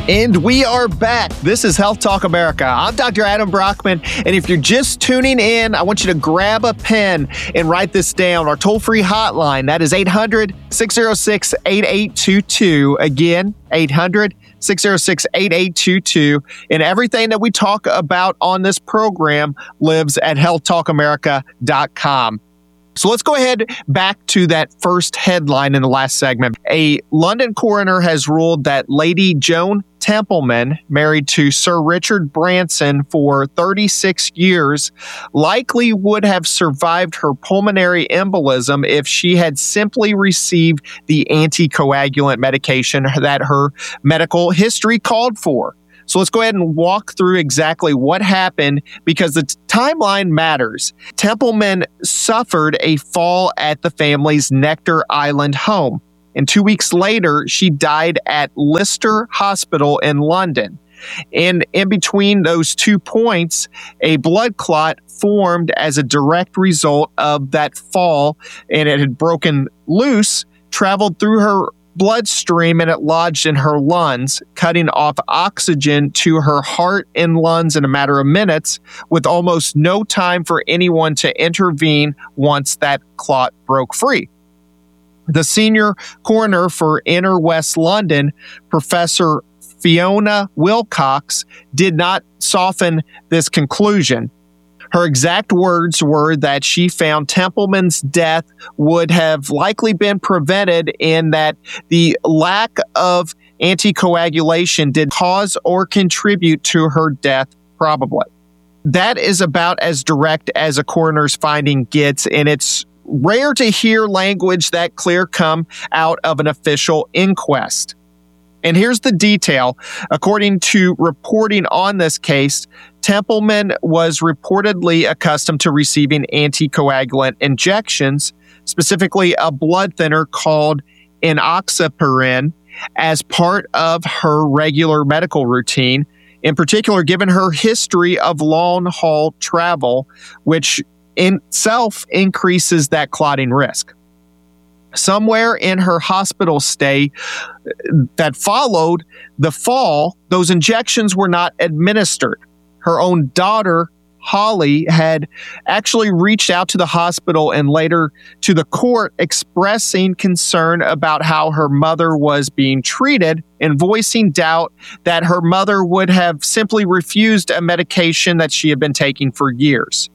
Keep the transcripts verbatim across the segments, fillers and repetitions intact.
And we are back. This is Health Talk America. I'm Doctor Adam Brockman. And if you're just tuning in, I want you to grab a pen and write this down. Our toll-free hotline, that is eight hundred, six oh six, eight eight two two. Again, eight hundred, six oh six, eight eight two two. And everything that we talk about on this program lives at health talk america dot com. So let's go ahead back to that first headline in the last segment. A London coroner has ruled that Lady Joan Templeman, married to Sir Richard Branson for thirty-six years, likely would have survived her pulmonary embolism if she had simply received the anticoagulant medication that her medical history called for. So let's go ahead and walk through exactly what happened because the t- timeline matters. Templeman suffered a fall at the family's Nectar Island home, and two weeks later, she died at Lister Hospital in London. And in between those two points, a blood clot formed as a direct result of that fall, and it had broken loose, traveled through her bloodstream, and it lodged in her lungs, cutting off oxygen to her heart and lungs in a matter of minutes, with almost no time for anyone to intervene once that clot broke free. The senior coroner for Inner West London, Professor Fiona Wilcox, did not soften this conclusion. Her exact words were that she found Templeman's death would have likely been prevented in that the lack of anticoagulation did cause or contribute to her death, probably. That is about as direct as a coroner's finding gets, and it's rare to hear language that clear come out of an official inquest. And here's the detail. According to reporting on this case, Templeman was reportedly accustomed to receiving anticoagulant injections, specifically a blood thinner called enoxaparin, as part of her regular medical routine, in particular given her history of long-haul travel, which in itself increases that clotting risk. Somewhere in her hospital stay that followed the fall, those injections were not administered. Her own daughter, Holly, had actually reached out to the hospital and later to the court expressing concern about how her mother was being treated and voicing doubt that her mother would have simply refused a medication that she had been taking for years.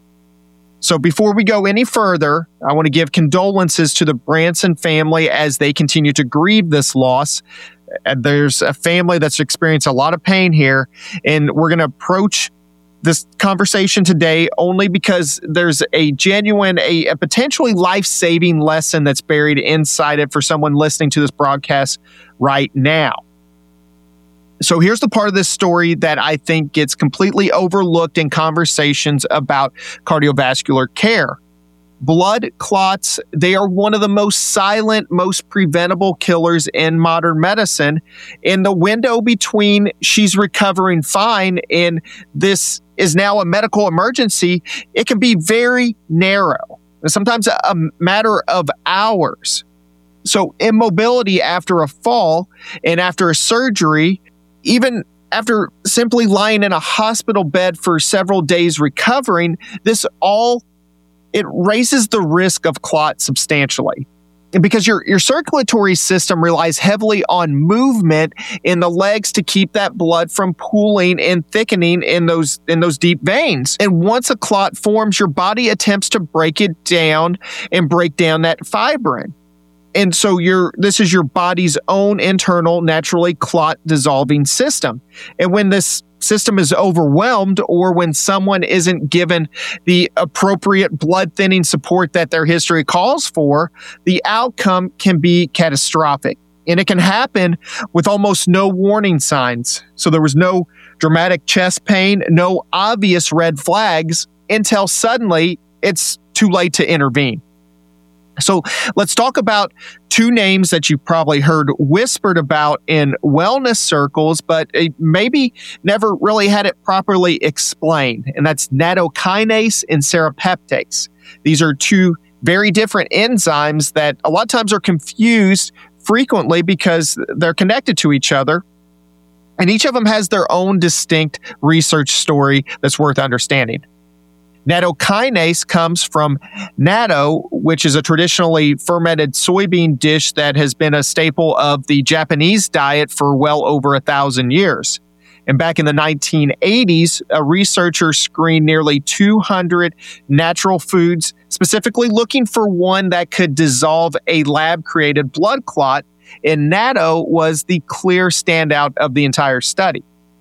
So before we go any further, I want to give condolences to the Branson family as they continue to grieve this loss. There's a family that's experienced a lot of pain here, and we're going to approach this conversation today only because there's a genuine, a, a potentially life-saving lesson that's buried inside it for someone listening to this broadcast right now. So here's the part of this story that I think gets completely overlooked in conversations about cardiovascular care. Blood clots, they are one of the most silent, most preventable killers in modern medicine. And the window between she's recovering fine and this is now a medical emergency, it can be very narrow, sometimes a matter of hours. So immobility after a fall and after a surgery, even after simply lying in a hospital bed for several days recovering, this all, it raises the risk of clot substantially. And because your, your circulatory system relies heavily on movement in the legs to keep that blood from pooling and thickening in those, in those deep veins. And once a clot forms, your body attempts to break it down and break down that fibrin. And so your this is your body's own internal, naturally clot-dissolving system. And when this system is overwhelmed or when someone isn't given the appropriate blood-thinning support that their history calls for, the outcome can be catastrophic. And it can happen with almost no warning signs. So there was no dramatic chest pain, no obvious red flags until suddenly it's too late to intervene. So let's talk about two names that you've probably heard whispered about in wellness circles, but maybe never really had it properly explained. And that's nattokinase and serrapeptase. These are two very different enzymes that a lot of times are confused frequently because they're connected to each other. And each of them has their own distinct research story that's worth understanding. Nattokinase comes from natto, which is a traditionally fermented soybean dish that has been a staple of the Japanese diet for well over a thousand years. And back in the nineteen eighties, a researcher screened nearly two hundred natural foods, specifically looking for one that could dissolve a lab-created blood clot, and natto was the clear standout of the entire study.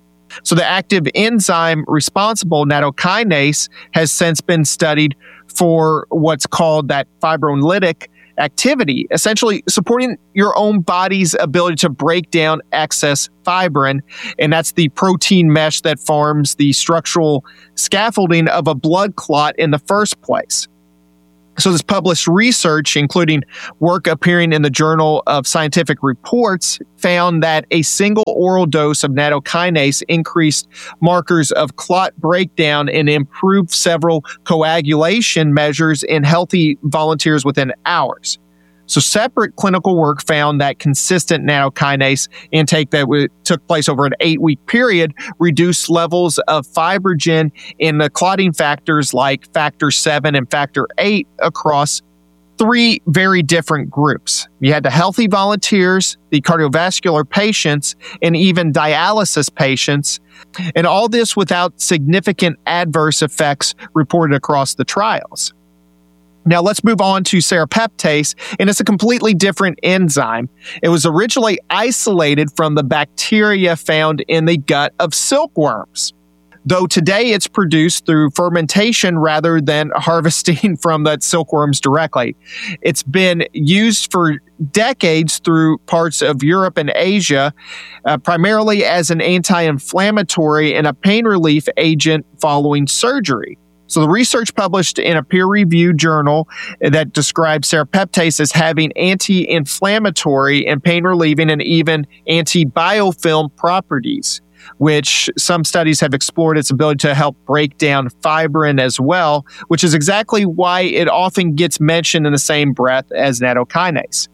So the active enzyme responsible, nattokinase, has since been studied for what's called that fibrinolytic activity, essentially supporting your own body's ability to break down excess fibrin, and that's the protein mesh that forms the structural scaffolding of a blood clot in the first place. So this published research, including work appearing in the Journal of Scientific Reports, found that a single oral dose of nattokinase increased markers of clot breakdown and improved several coagulation measures in healthy volunteers within hours. So separate clinical work found that consistent nattokinase intake that w- took place over an eight-week period reduced levels of fibrogen in the clotting factors like factor seven and factor eight across three very different groups. You had the healthy volunteers, the cardiovascular patients, and even dialysis patients, and all this without significant adverse effects reported across the trials. Now let's move on to serrapeptase, and it's a completely different enzyme. It was originally isolated from the bacteria found in the gut of silkworms, though today it's produced through fermentation rather than harvesting from the silkworms directly. It's been used for decades through parts of Europe and Asia, uh, primarily as an anti-inflammatory and a pain relief agent following surgery. So the research published in a peer-reviewed journal that describes serrapeptase as having anti-inflammatory and pain-relieving and even anti-biofilm properties, which some studies have explored its ability to help break down fibrin as well, which is exactly why it often gets mentioned in the same breath as nattokinase.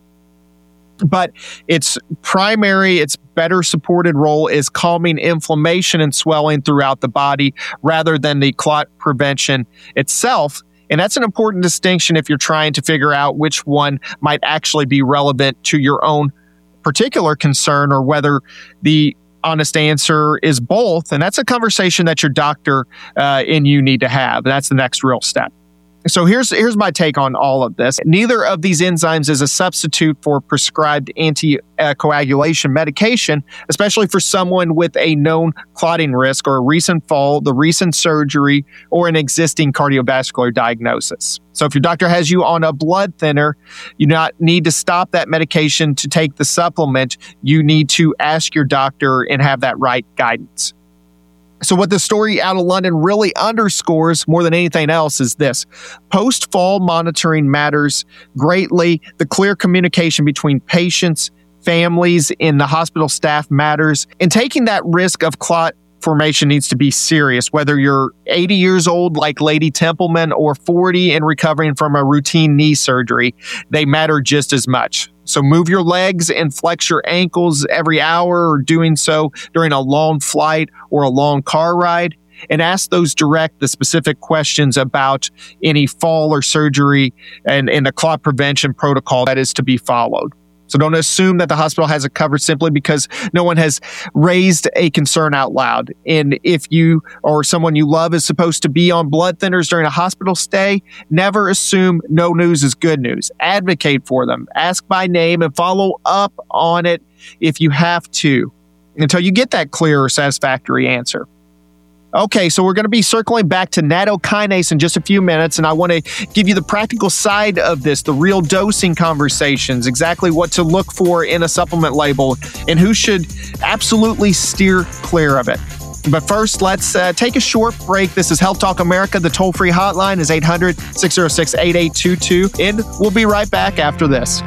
But its primary, its better supported role is calming inflammation and swelling throughout the body rather than the clot prevention itself. And that's an important distinction if you're trying to figure out which one might actually be relevant to your own particular concern or whether the honest answer is both. And that's a conversation that your doctor uh, and you need to have. That's the next real step. So here's here's my take on all of this. Neither of these enzymes is a substitute for prescribed anticoagulation medication, especially for someone with a known clotting risk or a recent fall, the recent surgery, or an existing cardiovascular diagnosis. So if your doctor has you on a blood thinner, you not need to stop that medication to take the supplement. You need to ask your doctor and have that right guidance. So what the story out of London really underscores more than anything else is this. Post-fall monitoring matters greatly. The clear communication between patients, families, and the hospital staff matters. And taking that risk of clot formation needs to be serious, whether you're eighty years old like Lady Templeman or forty and recovering from a routine knee surgery. They matter just as much. So move your legs and flex your ankles every hour or doing so during a long flight or a long car ride. And ask those direct, the specific questions about any fall or surgery and, and the clot prevention protocol that is to be followed. So don't assume that the hospital has it covered simply because no one has raised a concern out loud. And if you or someone you love is supposed to be on blood thinners during a hospital stay, never assume no news is good news. Advocate for them. Ask by name and follow up on it if you have to until you get that clear or satisfactory answer. Okay, so we're going to be circling back to nattokinase in just a few minutes, and I want to give you the practical side of this, the real dosing conversations, exactly what to look for in a supplement label, and who should absolutely steer clear of it. But first, let's uh, take a short break. This is Health Talk America. The toll-free hotline is eight hundred, six oh six, eight eight two two, and we'll be right back after this.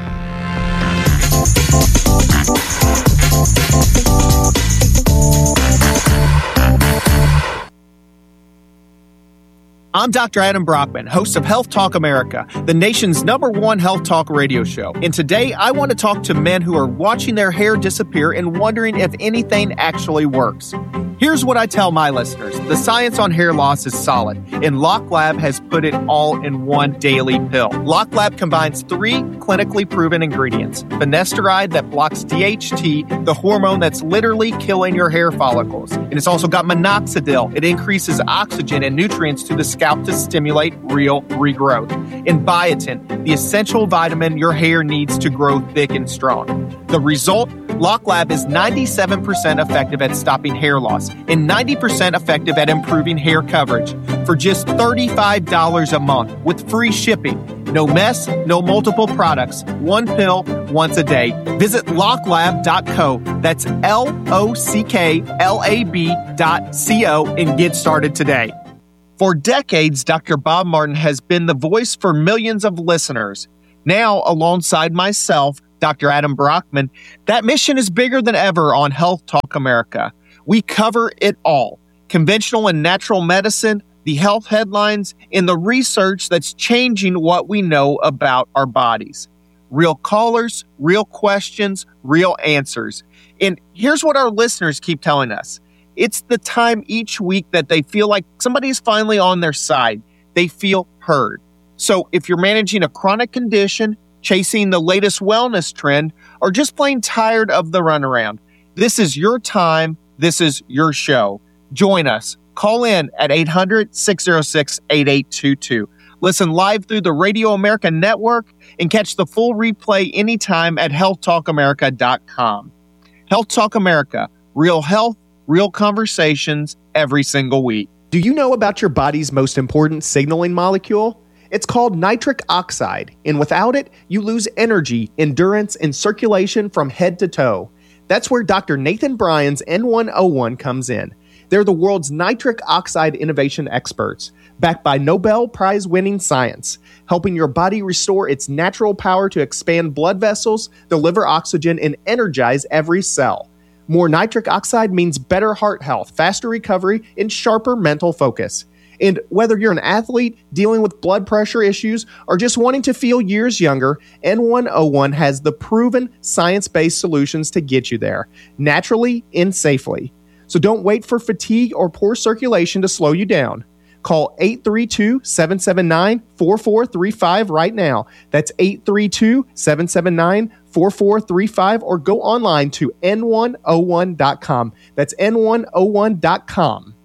I'm Doctor Adam Brockman, host of Health Talk America, the nation's number one health talk radio show. And today I want to talk to men who are watching their hair disappear and wondering if anything actually works. Here's what I tell my listeners. The science on hair loss is solid, and LockLab has put it all in one daily pill. LockLab combines three clinically proven ingredients. Finasteride that blocks D H T, the hormone that's literally killing your hair follicles. And it's also got minoxidil. It increases oxygen and nutrients to the scalp to stimulate real regrowth. And biotin, the essential vitamin your hair needs to grow thick and strong. The result? LockLab is ninety-seven percent effective at stopping hair loss and ninety percent effective at improving hair coverage for just thirty-five dollars a month with free shipping. No mess, no multiple products, one pill once a day. Visit locklab dot co. That's L O C K L A B dot C O and get started today. For decades, Doctor Bob Martin has been the voice for millions of listeners. Now, alongside myself, Doctor Adam Brockman, that mission is bigger than ever on Health Talk America. We cover it all. Conventional and natural medicine, the health headlines, and the research that's changing what we know about our bodies. Real callers, real questions, real answers. And here's what our listeners keep telling us. It's the time each week that they feel like somebody's finally on their side. They feel heard. So if you're managing a chronic condition, chasing the latest wellness trend, or just plain tired of the runaround, this is your time. This is your show. Join us. Call in at eight hundred, six oh six, eight eight two two. Listen live through the Radio America Network and catch the full replay anytime at health talk america dot com. Health Talk America, real health, real conversations every single week. Do you know about your body's most important signaling molecule? It's called nitric oxide, and without it, you lose energy, endurance, and circulation from head to toe. That's where Doctor Nathan Bryan's N one oh one comes in. They're the world's nitric oxide innovation experts, backed by Nobel Prize-winning science, helping your body restore its natural power to expand blood vessels, deliver oxygen, and energize every cell. More nitric oxide means better heart health, faster recovery, and sharper mental focus. And whether you're an athlete, dealing with blood pressure issues, or just wanting to feel years younger, N one oh one has the proven science-based solutions to get you there, naturally and safely. So don't wait for fatigue or poor circulation to slow you down. Call eight three two, seven seven nine, four four three five right now. That's eight three two, seven seven nine, four four three five, or go online to N one oh one dot com. That's N one oh one dot com.